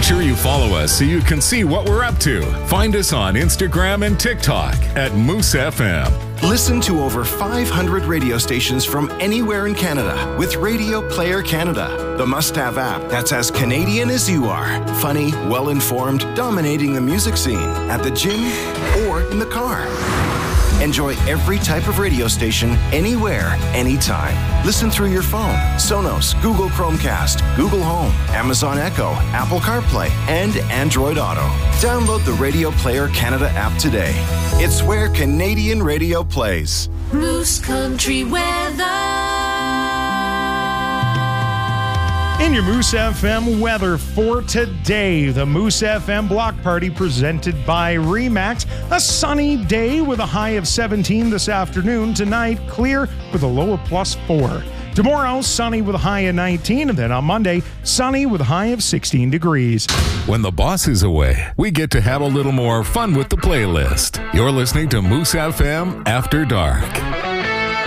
sure you follow us so you can see what we're up to. Find us on Instagram and TikTok at Moose FM. Listen to over 500 radio stations from anywhere in Canada with Radio Player Canada, the must-have app that's as Canadian as you are. Funny, well-informed, dominating the music scene at the gym or in the car. Enjoy every type of radio station, anywhere, anytime. Listen through your phone, Sonos, Google Chromecast, Google Home, Amazon Echo, Apple CarPlay, and Android Auto. Download the Radio Player Canada app today. It's where Canadian radio plays. Moose Country weather. In your Moose FM weather for today, the Moose FM Block Party presented by RE/MAX. A sunny day with a high of 17 this afternoon. Tonight, clear with a low of +4. Tomorrow, sunny with a high of 19. And then on Monday, sunny with a high of 16 degrees. When the boss is away, we get to have a little more fun with the playlist. You're listening to Moose FM After Dark.